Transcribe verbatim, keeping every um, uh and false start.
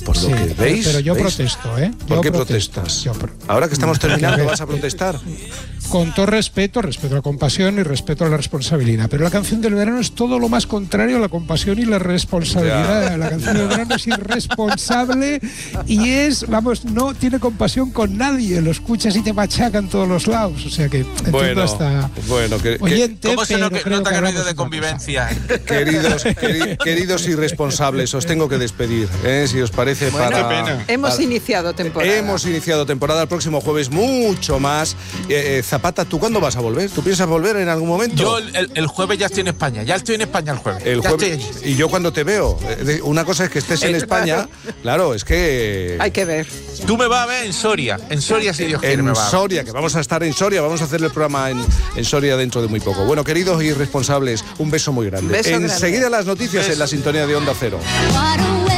por lo Sí, que veis. Pero yo ¿veis? protesto, ¿eh? ¿Por Yo qué protesto. protestas? Yo pro- Ahora que estamos terminando, ¿vas a protestar? Con todo respeto, respeto a la compasión y respeto a la responsabilidad. Pero la canción del verano es todo lo más contrario a la compasión y la responsabilidad. Ya. La canción del verano es irresponsable y es, vamos, no tiene compasión con nadie. Lo escuchas y te machacan todos los lados. O sea que entiendo Bueno, hasta bueno, que, que- oyente, ¿Cómo se pero no- creo nota que que no ha hablamos ido de otra cosa. convivencia? queridos, queri- queridos irresponsables, os tengo que despedir, ¿eh? Si os parece, Bueno, para... qué pena. Hemos para- iniciado temporada. Hemos iniciado temporada, el próximo jueves mucho más. Eh, eh, Zapata, ¿tú cuándo vas a volver? ¿Tú piensas volver en algún momento? Yo el, el- el jueves ya estoy en España, ya estoy en España el jueves. El ya jueves, estoy allí. y yo cuando te veo, eh, de- una cosa es que estés en Eh, España, claro, es que Hay que ver. Tú me vas a ver en Soria, en Soria si Dios quiere me en vas a ver. Soria, que vamos a estar en Soria, vamos a hacer el programa en, en Soria dentro de muy poco. Bueno, queridos irresponsables, un beso muy grande. Beso grande. Enseguida las noticias Beso. en la sintonía de Onda Cero. What a